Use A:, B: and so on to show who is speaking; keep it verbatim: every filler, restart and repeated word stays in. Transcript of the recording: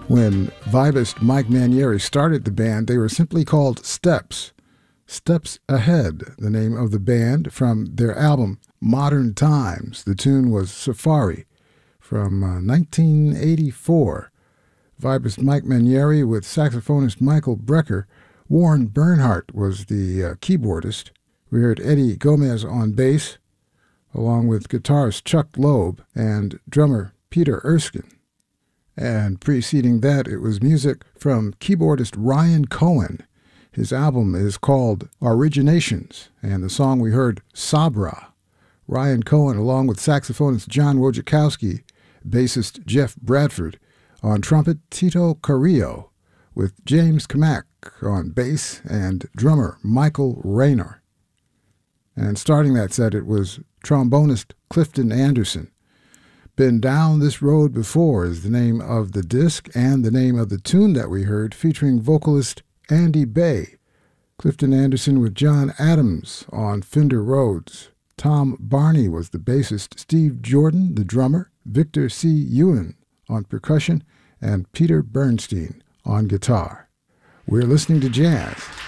A: When vibist Mike Mainieri started the band, they were simply called Steps. Steps Ahead, the name of the band, from their album Modern Times. The tune was Safari from uh, nineteen eighty-four. Vibist Mike Mainieri with saxophonist Michael Brecker. Warren Bernhardt was the uh, keyboardist. We heard Eddie Gomez on bass, along with guitarist Chuck Loeb and drummer Peter Erskine. And preceding that, it was music from keyboardist Ryan Cohen. His album is called Originations, and the song we heard, Sabra. Ryan Cohen, along with saxophonist John Wojciechowski, bassist Jeff Bradford, on trumpet Tito Carrillo, with James Kamak on bass and drummer Michael Rayner. And starting that set, it was trombonist Clifton Anderson. Been Down This Road Before is the name of the disc and the name of the tune that we heard, featuring vocalist Andy Bay. Clifton Anderson with John Adams on Fender Rhodes. Tom Barney was the bassist, Steve Jordan, the drummer, Victor C. Ewan on percussion, and Peter Bernstein on guitar. We're listening to jazz